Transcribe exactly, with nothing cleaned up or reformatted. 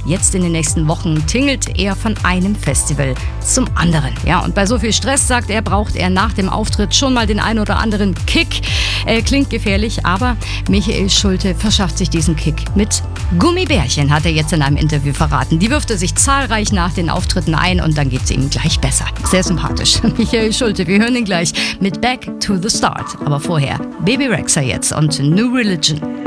Jetzt in den nächsten Wochen tingelt er von einem Festival zum anderen. Ja, und bei so viel Stress, sagt er, braucht er nach dem Auftritt schon mal den ein oder anderen Kick. Äh, klingt gefährlich, aber Michael Schulte verschafft sich diesen Kick mit Gummibärchen, hat er jetzt in einem Interview verraten. Die wirft er sich zahlreich nach den Auftritten ein und dann geht es ihm gleich besser. Sehr sympathisch. Michael Schulte, wir hören ihn gleich mit Back to the Start. Aber vorher Baby Rexha jetzt und New Religion.